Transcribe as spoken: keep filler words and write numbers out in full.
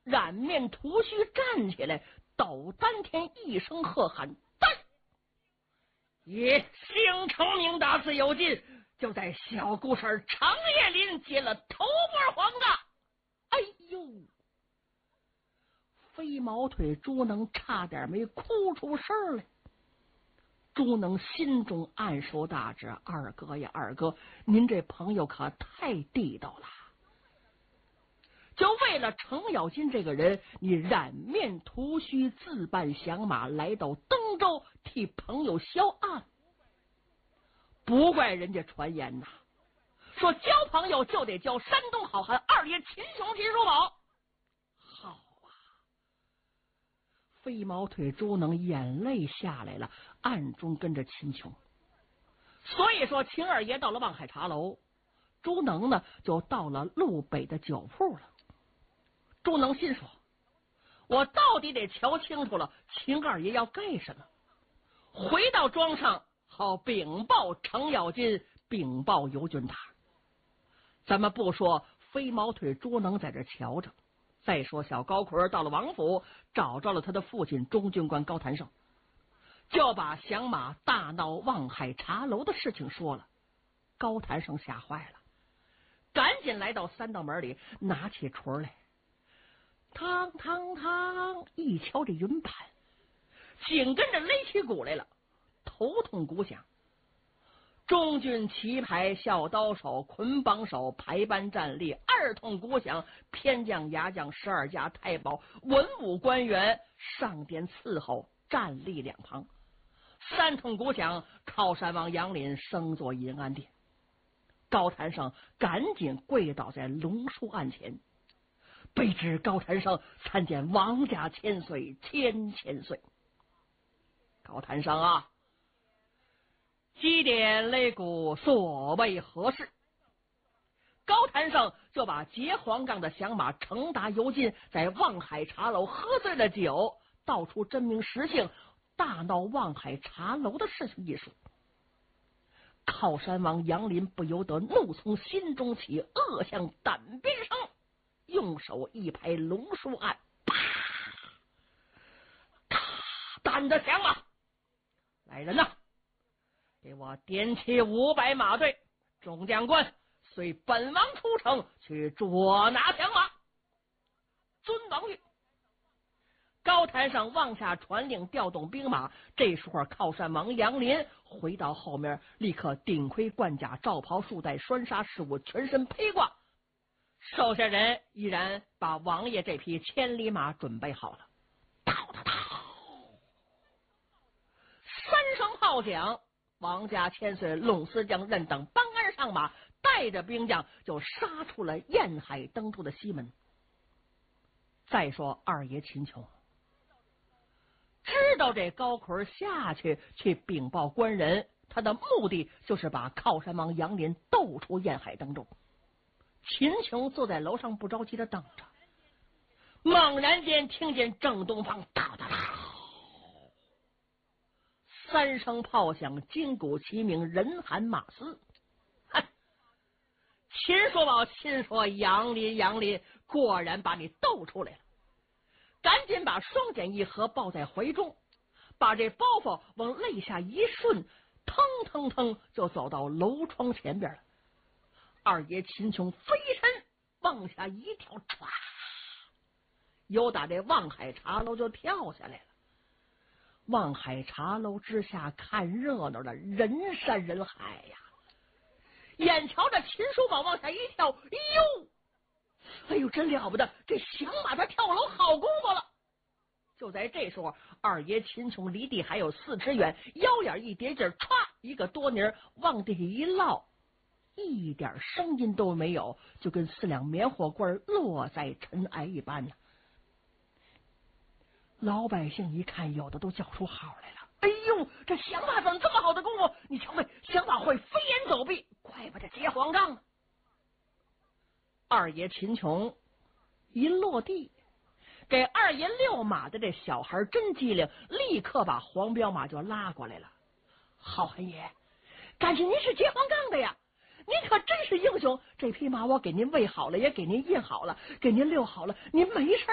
染面涂须站起来，抖丹田一声喝喊：在！以姓成名大自有劲，就在小姑婶长叶林接了头波黄嘎。哎呦！飞毛腿朱能差点没哭出声来。朱能心中暗受大志，二哥呀二哥，您这朋友可太地道了。就为了程咬金这个人，你染面涂须自扮降马来到登州替朋友销案，不怪人家传言呐，说交朋友就得交山东好汉二爷秦琼秦叔宝。好啊，飞毛腿朱能眼泪下来了，暗中跟着秦琼。所以说秦二爷到了望海茶楼，朱能呢就到了路北的酒铺了。朱能心说，我到底得瞧清楚了秦二爷要干什么，回到庄上好禀报程咬金，禀报尤俊达。咱们不说飞毛腿朱能在这瞧着，再说小高魁到了王府，找着了他的父亲中军官高谭胜，就把降马大闹望海茶楼的事情说了。高谭胜吓坏了，赶紧来到三道门里，拿起锤来，汤汤汤一敲这云盘，紧跟着勒起鼓来了，头痛鼓响。中军旗牌小刀手捆绑手排班站立，二通鼓响，偏将牙将十二家太保文武官员上殿伺候，站立两旁。三通鼓响，靠山王杨林升坐银安殿。高谭胜赶紧跪倒在龙书案前，卑职高谭胜参见王家千岁千千岁。高谭胜啊，几点擂鼓所谓何事？高谭胜就把劫黄杠的降马程达尤金在望海茶楼喝醉了酒，道出真名实姓，大闹望海茶楼的事情一说。靠山王杨林不由得怒从心中起，恶向胆边生，用手一拍龙书案，啪！大胆的降马！来人呐，给我点起五百马队，众将官随本王出城去捉拿降马。遵王谕。高台上往下传令，调动兵马。这时候靠山王杨林回到后面，立刻顶盔贯甲，罩袍束带，拴纱饰物，全身披挂。手下人依然把王爷这匹千里马准备好了。叨叨叨，三声炮响，王家千岁、陇司将任等帮鞍上马，带着兵将就杀出了燕海登州的西门。再说二爷秦琼知道这高魁下去去禀报官人，他的目的就是把靠山王杨林斗出燕海登州。秦琼坐在楼上不着急的等着，猛然间听见正东方哒哒哒三声炮响，金鼓齐鸣，人喊马嘶。秦叔宝心说，杨林杨林果然把你斗出来了，赶紧把双锏一合抱在怀中，把这包袱往肋下一顺，腾腾腾就走到楼窗前边了。二爷秦琼飞身往下一跳，唰，由打这望海茶楼就跳下来了。望海茶楼之下看热闹的人山人海呀，眼瞧着秦叔宝往下一跳，哎呦哎呦，真了不得，这降马他跳楼好功夫了。就在这时候，二爷秦琼离地还有四尺远，腰眼一叠劲儿，歘，一个多泥往地一落，一点声音都没有，就跟四两棉火棍落在尘埃一般呢。老百姓一看，有的都叫出好来了。哎呦，这降马怎么这么好的功夫？你瞧没，降马会飞檐走壁，怪不得劫黄杠呢。二爷秦琼一落地，给二爷遛马的这小孩真机灵，立刻把黄骠马就拉过来了。好汉爷，感情您是劫黄杠的呀，您可真是英雄，这匹马我给您喂好了，也给您印好了，给您遛好了，您没事